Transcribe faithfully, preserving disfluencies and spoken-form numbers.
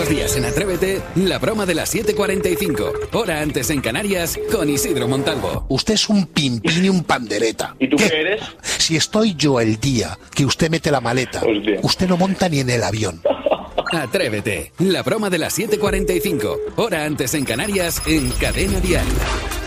días en Atrévete, la broma de las siete cuarenta y cinco. Hora antes en Canarias, con Isidro Montalvo. Usted es un pimpín y un pandereta. ¿Y tú qué, qué eres? Si estoy yo el día que usted mete la maleta, Hostia. usted no monta ni en el avión. Atrévete, la broma de las siete cuarenta y cinco. Hora antes en Canarias, en Cadena Dial.